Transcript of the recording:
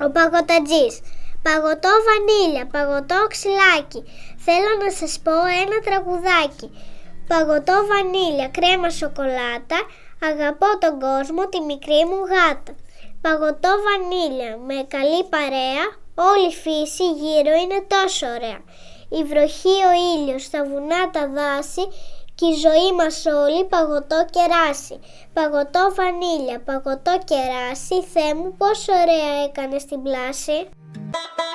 Ο παγωτατζής. Παγωτό βανίλια, παγωτό ξυλάκι. Θέλω να σας πω ένα τραγουδάκι. Παγωτό βανίλια, κρέμα σοκολάτα. Αγαπώ τον κόσμο, τη μικρή μου γάτα. Παγωτό βανίλια, με καλή παρέα. Όλη η φύση γύρω είναι τόσο ωραία. Η βροχή, ο ήλιος, τα βουνά, τα δάση. Και η ζωή μας όλη παγωτό κεράσι. Παγωτό βανίλια, παγωτό κεράσι. Θεέ μου, πόσο ωραία έκανες την πλάση.